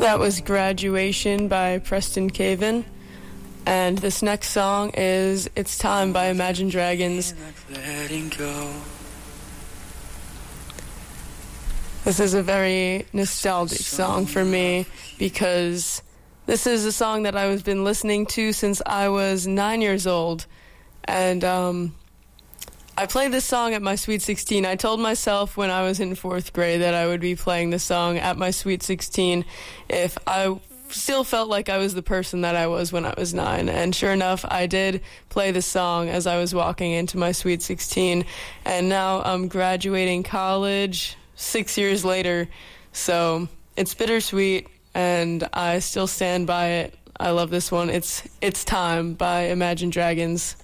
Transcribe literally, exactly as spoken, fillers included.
That was Graduation by Preston Caven. And this next song is It's Time by Imagine Dragons. This is a very nostalgic song for me because this is a song that I've been listening to since I was nine years old. And um, I played this song at my Sweet sixteen. I told myself when I was in fourth grade that I would be playing this song at my Sweet sixteen if I still felt like I was the person that I was when I was nine. And sure enough, I did play this song as I was walking into my Sweet sixteen. And now I'm graduating college six years later. So it's bittersweet, and I still stand by it. I love this one. It's It's Time by Imagine Dragons.